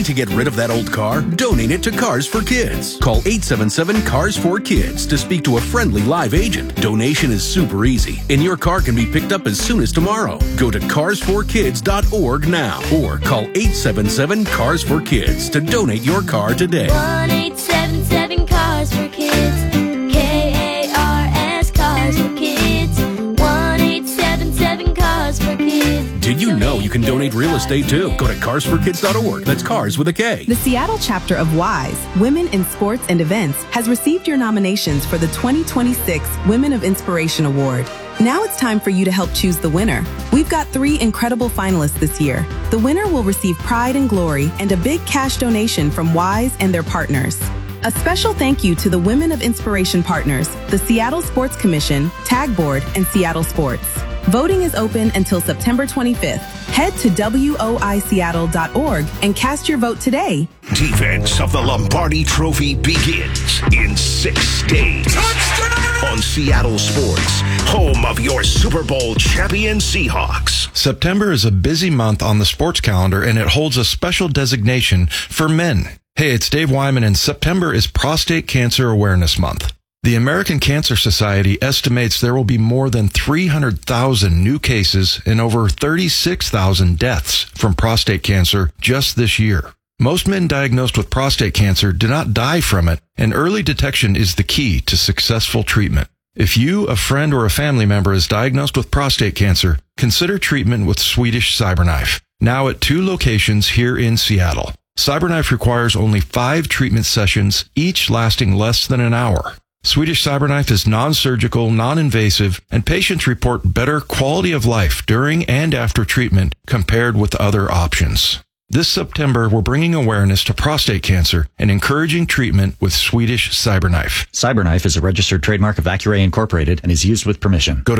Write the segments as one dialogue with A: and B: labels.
A: to get rid of that old car? Donate it to Cars for Kids. Call 877-CARS4KIDS to speak to a friendly live agent. Donation is super easy, and your car can be picked up as soon as tomorrow. Go to carsforkids.org now or call 877-CARS4KIDS to donate your car today.
B: 1-877-CARS4KIDS. KARS Cars for Kids. 1-877-CARS4KIDS.
A: Did you know you can donate real estate too? Go to carsforkids.org. That's cars with a K.
C: The Seattle chapter of WISE, Women in Sports and Events, has received your nominations for the 2026 Women of Inspiration Award. Now it's time for you to help choose the winner. We've got 3 incredible finalists this year. The winner will receive pride and glory and a big cash donation from WISE and their partners. A special thank you to the Women of Inspiration partners, the Seattle Sports Commission, Tag Board, and Seattle Sports. Voting is open until September 25th. Head to WOISeattle.org and cast your vote today.
D: Defense of the Lombardi Trophy begins in 6 days. Touchdown! On Seattle Sports, home of your Super Bowl champion Seahawks.
E: September is a busy month on the sports calendar, and it holds a special designation for men. Hey, it's Dave Wyman, and September is Prostate Cancer Awareness Month. The American Cancer Society estimates there will be more than 300,000 new cases and over 36,000 deaths from prostate cancer just this year. Most men diagnosed with prostate cancer do not die from it, and early detection is the key to successful treatment. If you, a friend, or a family member is diagnosed with prostate cancer, consider treatment with Swedish CyberKnife, now at 2 locations here in Seattle. CyberKnife requires only 5 treatment sessions, each lasting less than an hour. Swedish CyberKnife is non-surgical, non-invasive, and patients report better quality of life during and after treatment compared with other options. This September, we're bringing awareness to prostate cancer and encouraging treatment with Swedish CyberKnife.
F: CyberKnife is a registered trademark of Accuray Incorporated and is used with permission.
E: Go to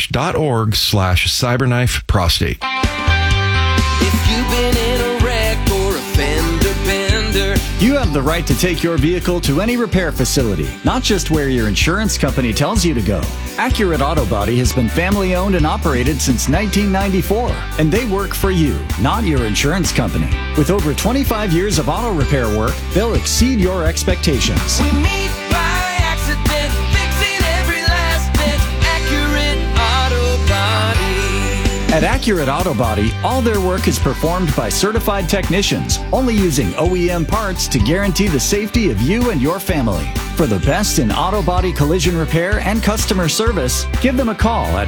E: swedish.org/CyberKnifeProstate.
G: If you've been in a wreck or a fender bender,
F: You have the right to take your vehicle to any repair facility, not just where your insurance company tells you to go. Accurate Auto Body has been family owned and operated since 1994, and they work for you, not your insurance company. With over 25 years of auto repair work, they'll exceed your expectations.
G: we meet by accident, fixing every last bit. Accurate Auto Body.
F: At Accurate Auto Body, all their work is performed by certified technicians, only using OEM parts to guarantee the safety of you and your family. For the best in auto body collision repair and customer service, give them a call at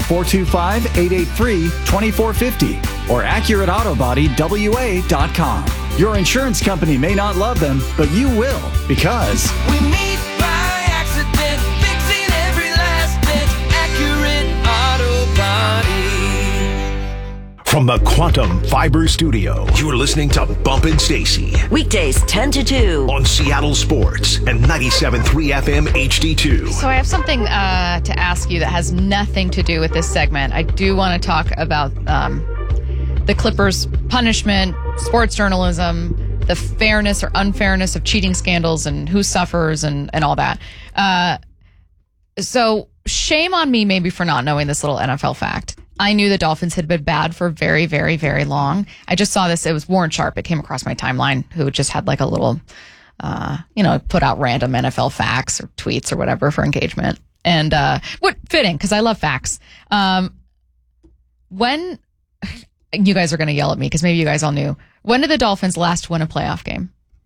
F: 425-883-2450 or AccurateAutoBodyWA.com. Your insurance company may not love them, but you will, because
G: We meet by accident, fixing every last bit. Accurate Auto Body.
D: From the Quantum Fiber Studio, you're listening to Bumpin' Stacy
H: Weekdays 10 to 2.
D: on Seattle Sports and 97.3 FM HD2.
I: So I have something to ask you that has nothing to do with this segment. I do want to talk about the Clippers' punishment, sports journalism, the fairness or unfairness of cheating scandals and who suffers and all that. So shame on me maybe for not knowing this little NFL fact. I knew the Dolphins had been bad for very, very, very long. I just saw this. It was Warren Sharp. It came across my timeline, who just had like a little, put out random NFL facts or tweets or whatever for engagement. And what fitting, because I love facts. When you guys are going to yell at me, because maybe you guys all knew. When did the Dolphins last win a playoff game?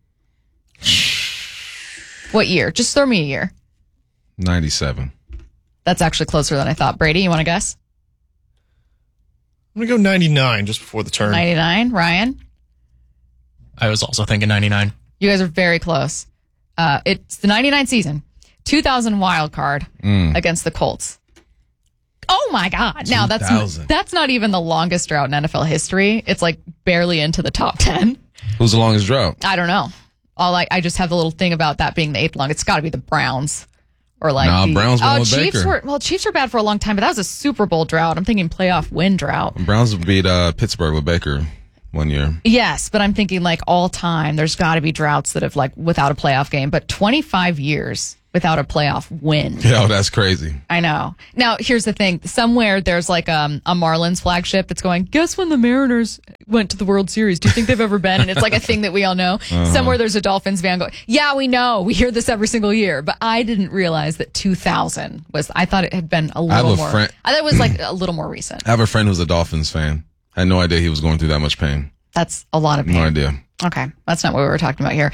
I: What year? Just throw me a year.
J: 97.
I: That's actually closer than I thought. Brady, you want to guess?
K: I'm going to go 99, just before the turn.
I: 99. Ryan?
L: I was also thinking 99.
I: You guys are very close. It's the 99 season. 2000 wild card against the Colts. Oh my God. Now that's not even the longest drought in NFL history. It's like barely into the top 10.
J: Who's the longest drought?
I: I don't know. I just have the little thing about that being the 8th long. It's got to be the Browns. Or like
J: Browns won with
I: Chiefs
J: Baker.
I: Chiefs were bad for a long time, but that was a Super Bowl drought. I'm thinking playoff win drought.
J: Browns beat Pittsburgh with Baker one year.
I: Yes, but I'm thinking like all time, there's got to be droughts that have like without a playoff game. But 25 years without a playoff win.
J: Yo, that's crazy.
I: I know. Now, here's the thing. Somewhere there's like a Marlins flagship that's going, guess when the Mariners went to the World Series? Do you think they've ever been? And it's like a thing that we all know. Somewhere there's a Dolphins fan going, yeah, we know. We hear this every single year. But I didn't realize that 2000 was, I thought it had been a little more. I thought it was like a little more recent.
J: I have a friend who's a Dolphins fan. I had no idea he was going through that much pain.
I: That's a lot of pain.
J: No idea.
I: Okay. That's not what we were talking about here.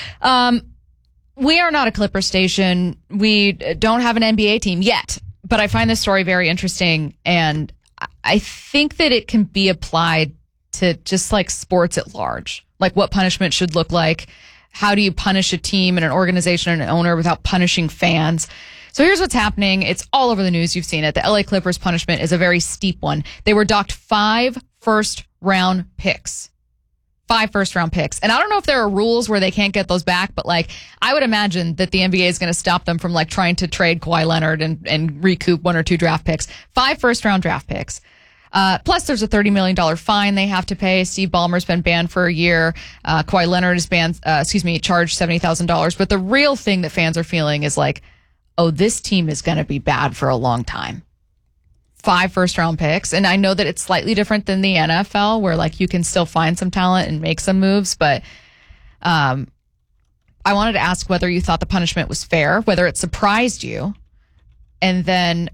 I: We are not a Clipper station. We don't have an NBA team yet, but I find this story very interesting. And I think that it can be applied to just like sports at large, like what punishment should look like. How do you punish a team and an organization and an owner without punishing fans? So here's what's happening. It's all over the news. You've seen it. The LA Clippers punishment is a very steep one. They were docked 5 first-round picks. 5 first-round picks. And I don't know if there are rules where they can't get those back, but like I would imagine that the NBA is going to stop them from like trying to trade Kawhi Leonard and recoup 1 or 2 draft picks. 5 first-round draft picks. Plus there's a $30 million fine they have to pay. Steve Ballmer's been banned for a year. Kawhi Leonard is banned, charged $70,000. But the real thing that fans are feeling is like, oh, this team is going to be bad for a long time. 5 first-round picks. And I know that it's slightly different than the NFL where like you can still find some talent and make some moves. But I wanted to ask whether you thought the punishment was fair, whether it surprised you, and then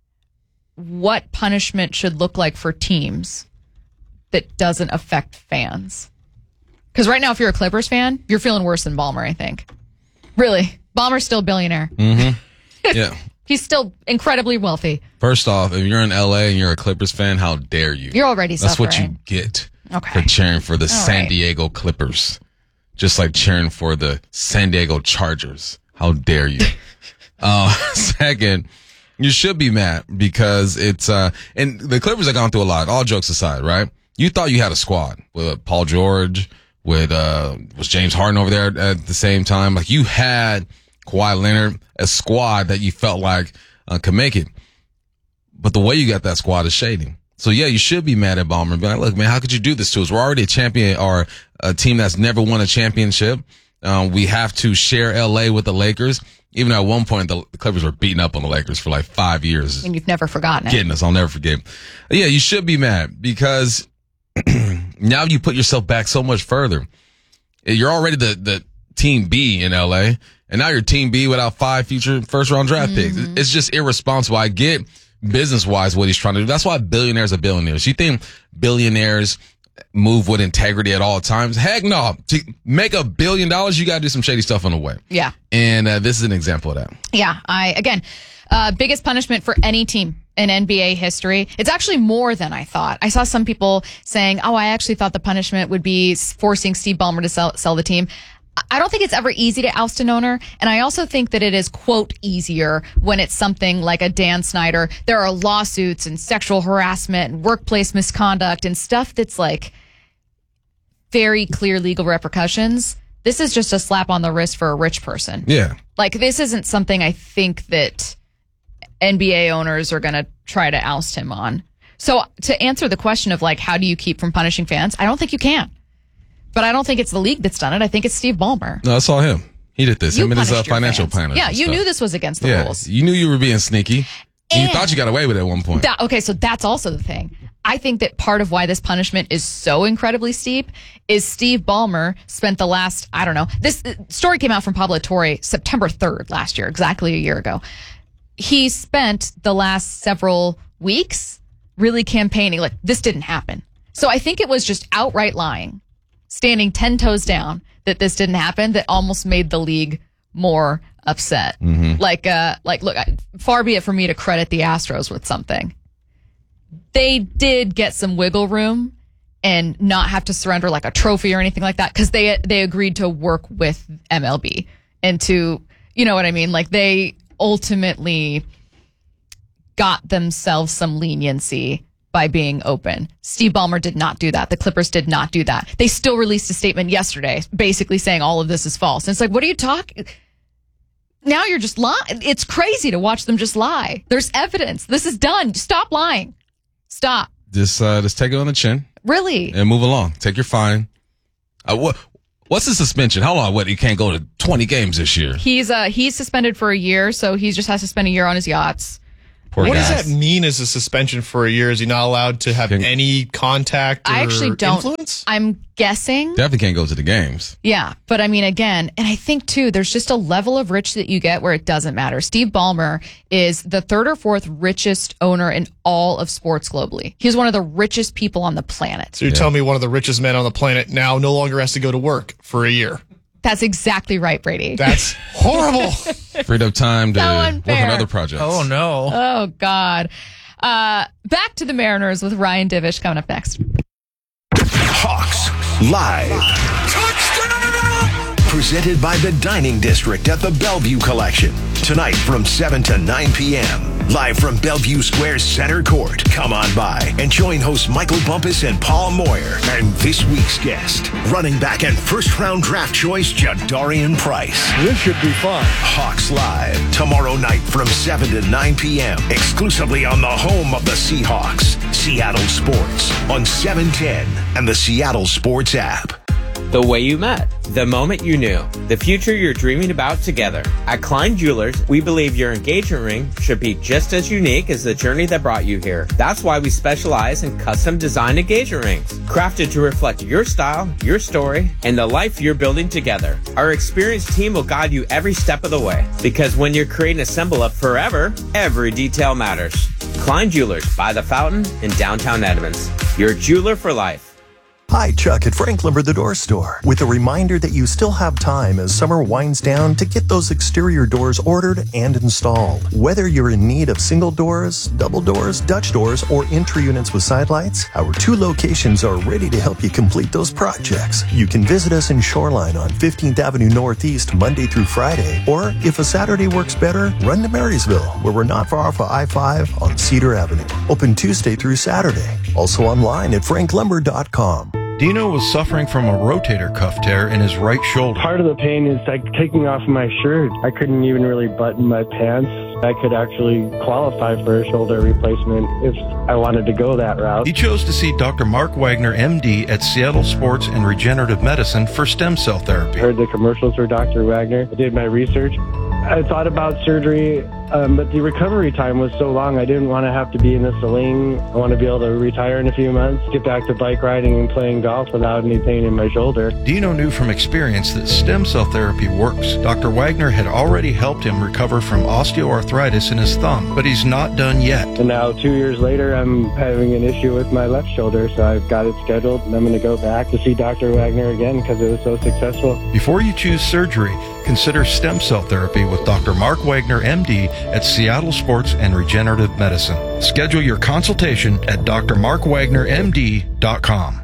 I: what punishment should look like for teams that doesn't affect fans. Because right now, if you're a Clippers fan, you're feeling worse than Ballmer, I think. Really. Ballmer's still a billionaire.
J: Mm-hmm. Yeah.
I: He's still incredibly wealthy.
J: First off, if you're in LA and you're a Clippers fan, how dare you?
I: You're already suffering.
J: That's what you get for cheering for the San Diego Clippers. Just like cheering for the San Diego Chargers. How dare you? Second, you should be mad because it's, and the Clippers have gone through a lot, all jokes aside, right? You thought you had a squad with Paul George, with, was James Harden over there at the same time? Like you had Kawhi Leonard, a squad that you felt like could make it. But the way you got that squad is shady. So yeah, you should be mad at Ballmer and be like, look, man, how could you do this to us? We're already a champion or a team that's never won a championship. We have to share LA with the Lakers. Even at one point, the Clippers were beating up on the Lakers for like 5 years.
I: And you've never forgotten it.
J: Getting us. I'll never forget. Yeah, you should be mad because now you put yourself back so much further. You're already the team B in LA. And now you're team B without 5 future first round draft picks. It's just irresponsible. I get business wise what he's trying to do. That's why billionaires are billionaires. You think billionaires move with integrity at all times? Heck no. To make $1 billion, you got to do some shady stuff on the way.
I: Yeah.
J: And this is an example of that.
I: Yeah. Biggest punishment for any team in NBA history. It's actually more than I thought. I saw some people saying, oh, I actually thought the punishment would be forcing Steve Ballmer to sell the team. I don't think it's ever easy to oust an owner. And I also think that it is, quote, easier when it's something like a Dan Snyder. There are lawsuits and sexual harassment and workplace misconduct and stuff that's like very clear legal repercussions. This is just a slap on the wrist for a rich person.
J: Yeah.
I: Like this isn't something I think that NBA owners are going to try to oust him on. So to answer the question of like, how do you keep from punishing fans? I don't think you can. But I don't think it's the league that's done it. I think it's Steve Ballmer.
J: No, I saw him. He did this. Him and his financial planners.
I: Yeah, you knew this was against the rules.
J: You knew you were being sneaky. And you thought you got away with it at one point.
I: So that's also the thing. I think that part of why this punishment is so incredibly steep is Steve Ballmer spent the last, I don't know, this story came out from Pablo Torre September 3rd last year, exactly a year ago. He spent the last several weeks really campaigning like this didn't happen. So I think it was just outright lying, standing 10 toes down that this didn't happen, that almost made the league more upset.
J: Mm-hmm.
I: Look, far be it for me to credit the Astros with something. They did get some wiggle room and not have to surrender like a trophy or anything like that because they agreed to work with MLB and to, you know what I mean? Like they ultimately got themselves some leniency by being open. Steve Ballmer did not do that. The Clippers did not do that. They still released a statement yesterday basically saying all of this is false. And it's like, what are you talking? Now you're just lying. It's crazy to watch them just lie. There's evidence. This is done. Stop lying. Stop.
J: Just take it on the chin.
I: Really?
J: And move along. Take your fine. What's the suspension? How long? What, he can't go to 20 games this year?
I: He's suspended for a year, so he just has to spend a year on his yachts.
K: What does that mean as a suspension for a year? Is he not allowed to have any contact or
I: I actually don't.
K: influence?
I: I'm guessing.
J: Definitely can't go to the games.
I: Yeah, but I mean, again, and I think, too, there's just a level of rich that you get where it doesn't matter. Steve Ballmer is the 3rd or 4th richest owner in all of sports globally. He's one of the richest people on the planet.
K: So you're telling me one of the richest men on the planet now no longer has to go to work for a year?
I: That's exactly right, Brady.
K: That's horrible.
J: Freed up time to
I: So
J: work
I: unfair.
J: on other projects.
L: Oh, no.
I: Oh, God. Back to the Mariners with Ryan Divish coming up next.
D: Hawks Live. Touchdown! Presented by the Dining District at the Bellevue Collection. Tonight from 7 to 9 p.m. Live from Bellevue Square Center Court. Come on by and join hosts Michael Bumpus and Paul Moyer. And this week's guest, running back and first-round draft choice, Jadarian Price.
M: This should be fun.
D: Hawks Live. Tomorrow night from 7 to 9 p.m. Exclusively on the home of the Seahawks. Seattle Sports on 710 and the Seattle Sports app.
N: The way you met, the moment you knew, the future you're dreaming about together. At Klein Jewelers, we believe your engagement ring should be just as unique as the journey that brought you here. That's why we specialize in custom design engagement rings, crafted to reflect your style, your story, and the life you're building together. Our experienced team will guide you every step of the way, because when you're creating a symbol of forever, every detail matters. Klein Jewelers by the Fountain in downtown Edmonds. Your jeweler for life.
O: Hi, Chuck at Frank Lumber, the door store, with a reminder that you still have time as summer winds down to get those exterior doors ordered and installed. Whether you're in need of single doors, double doors, Dutch doors, or entry units with side lights, our 2 locations are ready to help you complete those projects. You can visit us in Shoreline on 15th Avenue Northeast Monday through Friday, or if a Saturday works better, run to Marysville, where we're not far off of I-5 on Cedar Avenue. Open Tuesday through Saturday. Also online at franklumber.com.
E: Dino was suffering from a rotator cuff tear in his right shoulder.
P: Part of the pain is like taking off my shirt. I couldn't even really button my pants. I could actually qualify for a shoulder replacement if I wanted to go that route.
E: He chose to see Dr. Mark Wagner, MD, at Seattle Sports and Regenerative Medicine for stem cell therapy.
P: I heard the commercials for Dr. Wagner. I did my research. I thought about surgery, but the recovery time was so long. I didn't want to have to be in a sling. I want to be able to retire in a few months, get back to bike riding and playing golf without any pain in my shoulder.
E: Dino knew from experience that stem cell therapy works. Dr. Wagner had already helped him recover from osteoarthritis in his thumb, but he's not done yet.
P: And now 2 years later, I'm having an issue with my left shoulder, so I've got it scheduled, and I'm going to go back to see Dr. Wagner again because it was so successful.
E: Before you choose surgery, consider stem cell therapy with Dr. Mark Wagner, MD, at Seattle Sports and Regenerative Medicine. Schedule your consultation at drmarkwagnermd.com.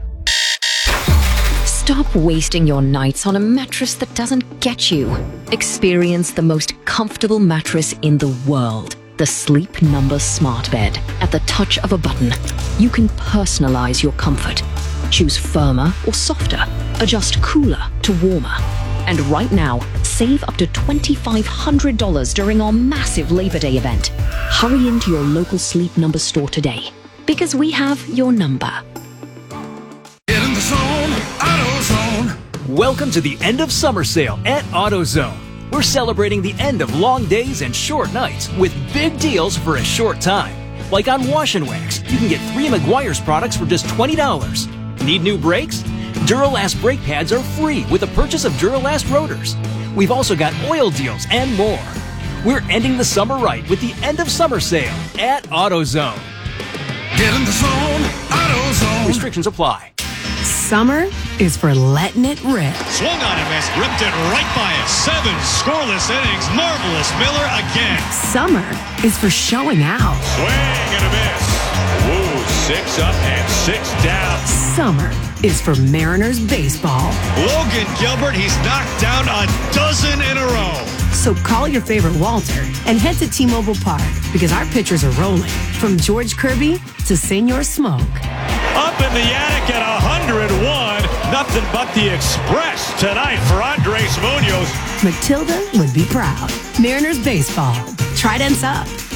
Q: Stop wasting your nights on a mattress that doesn't get you. Experience the most comfortable mattress in the world. The Sleep Number Smart Bed. At the touch of a button, you can personalize your comfort. Choose firmer or softer. Adjust cooler to warmer. And right now, save up to $2,500 during our massive Labor Day event. Hurry into your local Sleep Number store today, because we have your number.
R: Get in the zone, AutoZone.
S: Welcome to the end of summer sale at AutoZone. We're celebrating the end of long days and short nights with big deals for a short time. Like on Wash and Wax, you can get 3 Meguiar's products for just $20. Need new brakes? Duralast brake pads are free with the purchase of Duralast rotors. We've also got oil deals and more. We're ending the summer right with the end of summer sale at AutoZone.
R: Get in the zone, AutoZone.
S: Restrictions apply.
T: Summer is for letting it rip.
U: Swung on him as ripped it right by it. 7 scoreless innings. Marvelous Miller again.
T: Summer is for showing out.
U: Swing and a miss. Woo, 6 up and 6 down.
T: Summer is for Mariners baseball.
U: Logan Gilbert, he's knocked down a dozen in a row.
T: So call your favorite Walter and head to T-Mobile Park, because our pitchers are rolling. From George Kirby to Senor Smoke.
U: Up in the attic at 101. Nothing but the express tonight for Andres Munoz.
T: Matilda would be proud. Mariners baseball. Tridents up.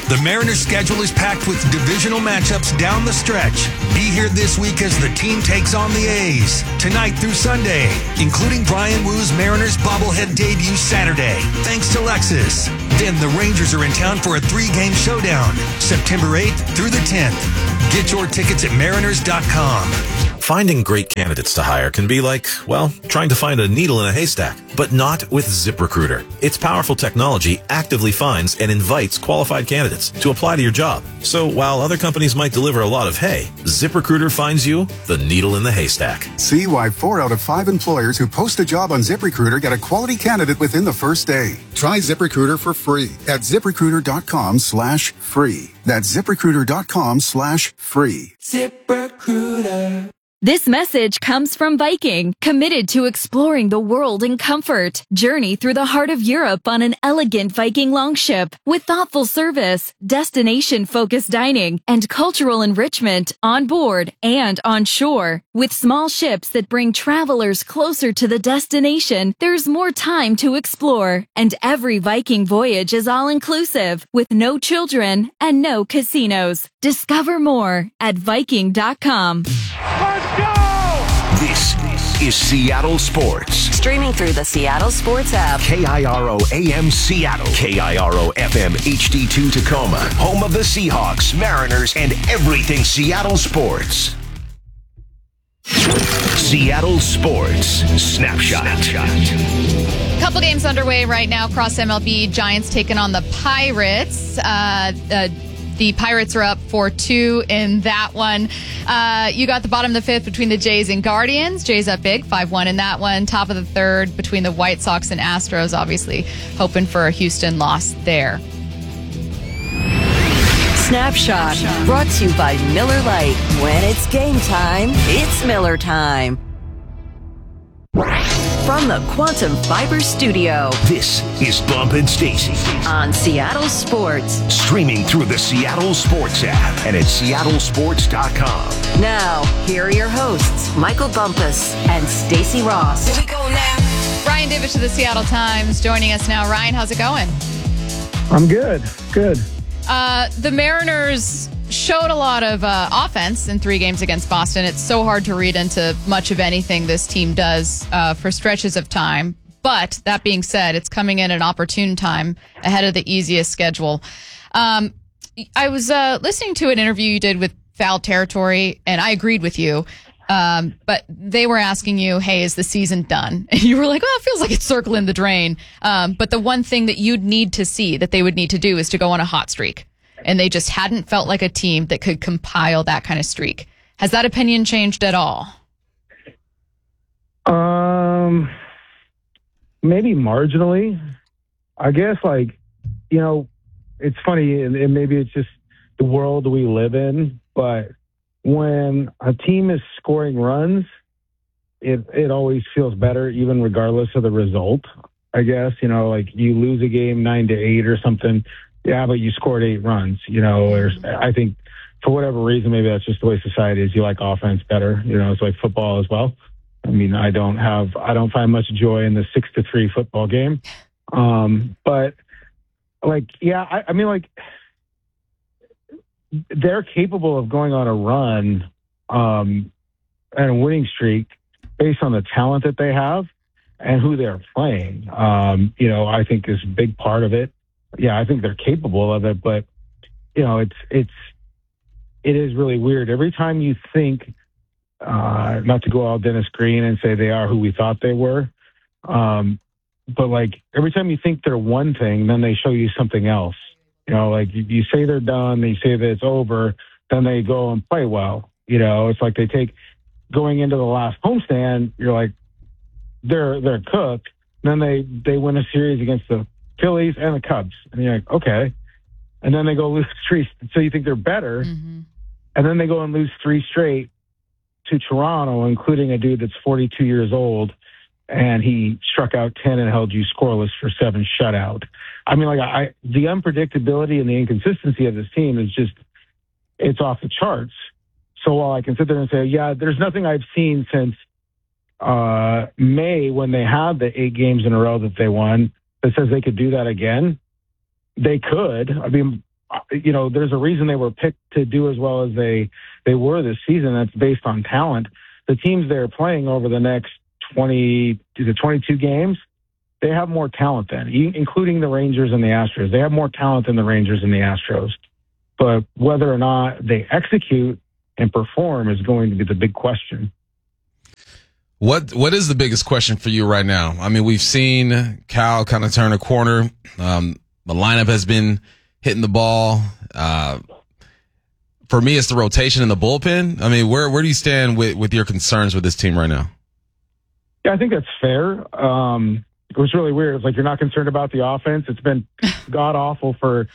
M: The Mariners' schedule is packed with divisional matchups down the stretch. Be here this week as the team takes on the A's, tonight through Sunday, including Brian Woo's Mariners bobblehead debut Saturday, thanks to Lexus. Then the Rangers are in town for a 3-game showdown, September 8th through the 10th. Get your tickets at mariners.com.
V: Finding great candidates to hire can be like, well, trying to find a needle in a haystack, but not with ZipRecruiter. Its powerful technology actively finds and invites qualified candidates to apply to your job. So while other companies might deliver a lot of hay, ZipRecruiter finds you the needle in the haystack.
W: See why 4 out of 5 employers who post a job on ZipRecruiter get a quality candidate within the first day. Try ZipRecruiter for free at ZipRecruiter.com/free. That's ZipRecruiter.com/free.
X: ZipRecruiter. This message comes from Viking, committed to exploring the world in comfort. Journey through the heart of Europe on an elegant Viking longship with thoughtful service, destination-focused dining, and cultural enrichment on board and on shore. With small ships that bring travelers closer to the destination, there's more time to explore. And every Viking voyage is all-inclusive, with no children and no casinos. Discover more at Viking.com.
D: This is Seattle Sports.
H: Streaming through the Seattle Sports app.
D: KIRO AM Seattle. KIRO FM HD2 Tacoma. Home of the Seahawks, Mariners, and everything Seattle sports. Seattle Sports Snapshot.
I: Couple games underway right now across MLB. Giants taking on the Pirates. The Pirates are up 4-2 in that one. You got the bottom of the 5th between the Jays and Guardians. Jays up big, 5-1 in that one. Top of the 3rd between the White Sox and Astros, obviously hoping for a Houston loss there.
H: Snapshot, brought to you by Miller Lite. When it's game time, it's Miller time. From the Quantum Fiber Studio,
D: this is Bump and Stacy
H: on Seattle Sports.
D: Streaming through the Seattle Sports app and at seattlesports.com.
H: Now, here are your hosts, Michael Bumpus and Stacy Ross.
I: Here we go now. Ryan Divish of the Seattle Times joining us now. Ryan, how's it going?
Y: I'm good. Good.
I: The Mariners showed a lot of offense in 3 games against Boston. It's so hard to read into much of anything this team does for stretches of time. But that being said, it's coming in an opportune time ahead of the easiest schedule. I was listening to an interview you did with Foul Territory, and I agreed with you. But they were asking you, hey, is the season done? And you were like, well, it feels like it's circling the drain. But the one thing that you'd need to see, that they would need to do, is to go on a hot streak. And they just hadn't felt like a team that could compile that kind of streak. Has that opinion changed at all?
Y: Maybe marginally. I guess, it's funny, and maybe it's just the world we live in, but when a team is scoring runs, it always feels better, even regardless of the result, I guess. You lose a game 9-8 or something. Yeah, but you scored 8 runs, or I think for whatever reason, maybe that's just the way society is. You like offense better, it's like football as well. I mean, I don't find much joy in the 6-3 football game. But they're capable of going on a run, and a winning streak based on the talent that they have and who they're playing. I think is a big part of it. Yeah, I think they're capable of it, but it is really weird. Every time you think, not to go all Dennis Green and say they are who we thought they were, but every time you think they're one thing, then they show you something else. You say they're done, you say that it's over, then they go and play well. It's like they take going into the last homestand, you're like, they're cooked. Then they win a series against the Phillies and the Cubs. And you're like, okay. And then they go lose 3. So you think they're better. Mm-hmm. And then they go and lose 3 straight to Toronto, including a dude that's 42 years old. And he struck out 10 and held you scoreless for 7 shutout. I mean, the unpredictability and the inconsistency of this team is just, it's off the charts. So while I can sit there and say, yeah, there's nothing I've seen since May when they had the 8 games in a row that they won that says they could do that again. They could. I mean, there's a reason they were picked to do as well as they were this season. That's based on talent. The teams they're playing over the next 22 games, they have more talent than, including the Rangers and the Astros. They have more talent than the Rangers and the Astros. But whether or not they execute and perform is going to be the big question.
J: What is the biggest question for you right now? I mean, we've seen Cal kind of turn a corner. The lineup has been hitting the ball. For me, it's the rotation in the bullpen. I mean, where do you stand with your concerns with this team right now?
Y: Yeah, I think that's fair. It was really weird. It's like you're not concerned about the offense. It's been god-awful for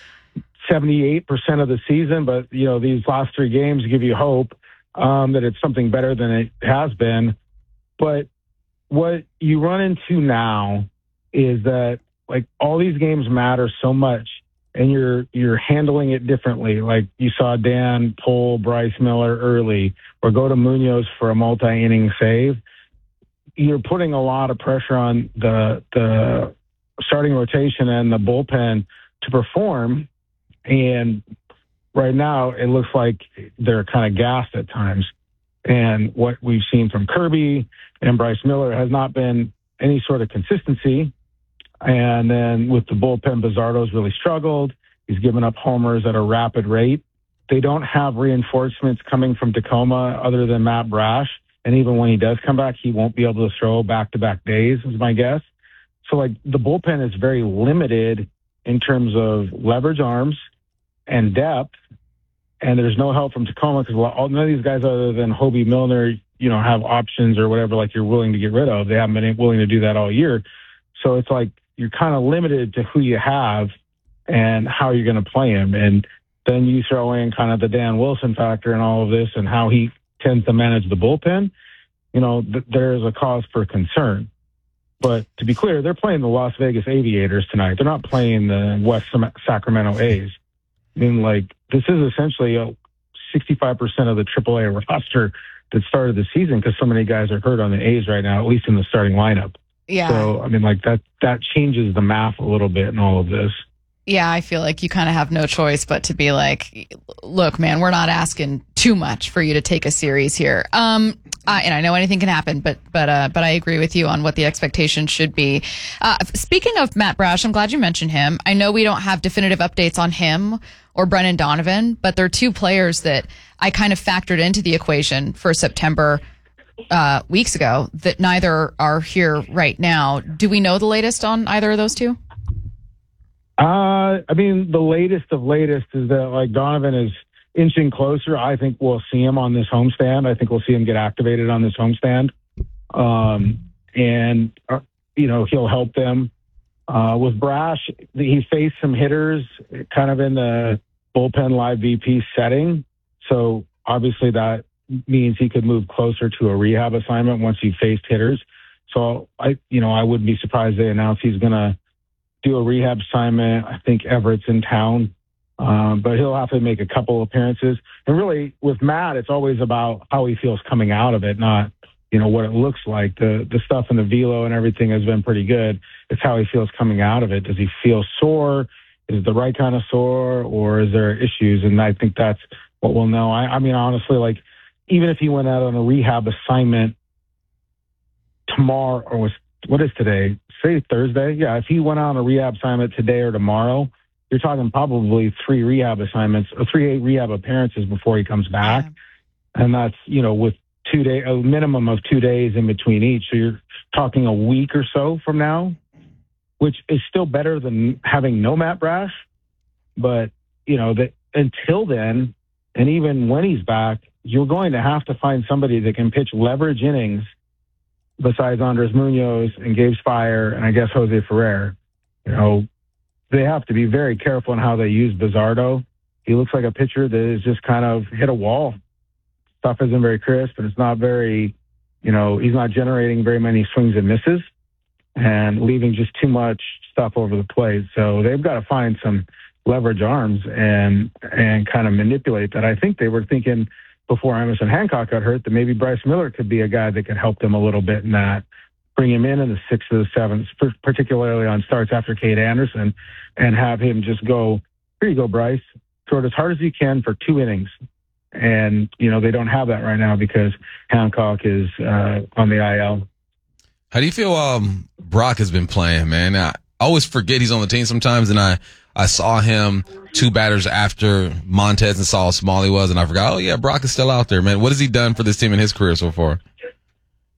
Y: 78% of the season, but, these last 3 games give you hope that it's something better than it has been. But what you run into now is that, like, all these games matter so much, and you're handling it differently. Like you saw Dan pull Bryce Miller early or go to Munoz for a multi-inning save. You're putting a lot of pressure on the starting rotation and the bullpen to perform. And right now it looks like they're kind of gassed at times. And what we've seen from Kirby and Bryce Miller has not been any sort of consistency. And then with the bullpen, Bizardo's really struggled. He's given up homers at a rapid rate. They don't have reinforcements coming from Tacoma other than Matt Brash. And even when he does come back, he won't be able to throw back-to-back days, is my guess. So, like, the bullpen is very limited in terms of leverage arms and depth. And there's no help from Tacoma because none of these guys other than Hobie Milner, have options or whatever, like, you're willing to get rid of. They haven't been willing to do that all year. So it's like you're kind of limited to who you have and how you're going to play him. And then you throw in kind of the Dan Wilson factor and all of this and how he tends to manage the bullpen. There's a cause for concern. But to be clear, they're playing the Las Vegas Aviators tonight. They're not playing the West Sacramento A's. I mean, like, this is essentially 65% of the AAA roster that started the season because so many guys are hurt on the A's right now, at least in the starting lineup.
I: Yeah.
Y: So, I mean, like, that changes the math a little bit in all of this.
I: Yeah, I feel like you kind of have no choice but to be like, look, man, we're not asking too much for you to take a series here. And I know anything can happen, but I agree with you on what the expectation should be. Speaking of Matt Brash, I'm glad you mentioned him. I know we don't have definitive updates on him or Brennan Donovan, but they're 2 players that I kind of factored into the equation for September weeks ago that neither are here right now. Do we know the latest on either of those 2?
Y: I mean, the latest of latest is that, like, Donovan is inching closer. I think we'll see him on this homestand. I think we'll see him get activated on this homestand. And he'll help them. With Brash, he faced some hitters kind of in the bullpen live VP setting. So obviously that means he could move closer to a rehab assignment once he faced hitters. So I wouldn't be surprised they announce he's going to do a rehab assignment. I think Everett's in town, but he'll have to make a couple appearances. And really, with Matt, it's always about how he feels coming out of it, not what it looks like. The stuff in the velo and everything has been pretty good. It's how he feels coming out of it. Does he feel sore? Is it the right kind of sore, or is there issues? And I think that's what we'll know. I mean, honestly, like, even if he went out on a rehab assignment tomorrow, or what is today? Say Thursday. Yeah, if he went on a rehab assignment today or tomorrow, you're talking probably 3 rehab assignments or 3 rehab appearances before he comes back. Yeah. And that's, with a minimum of 2 days in between each. So you're talking a week or so from now, which is still better than having no Matt Brash. But, that until then, and even when he's back, you're going to have to find somebody that can pitch leverage innings besides Andres Munoz and Gabe Spire and I guess Jose Ferrer. They have to be very careful in how they use Bizardo. He looks like a pitcher that is just kind of hit a wall. Stuff isn't very crisp, and it's not very, he's not generating very many swings and misses and leaving just too much stuff over the plate. So they've got to find some leverage arms and kind of manipulate that. I think they were thinking before Emerson Hancock got hurt that maybe Bryce Miller could be a guy that could help them a little bit in that. Bring him in the 6th or the 7th, particularly on starts after Cade Anderson, and have him just go, here you go, Bryce. throw it as hard as he can for 2 innings. And, they don't have that right now because Hancock is on the IL.
J: How do you feel Brock has been playing, man? I always forget he's on the team sometimes, and I saw him 2 batters after Montez and saw how small he was, and I forgot, oh, yeah, Brock is still out there, man. What has he done for this team in his career so far?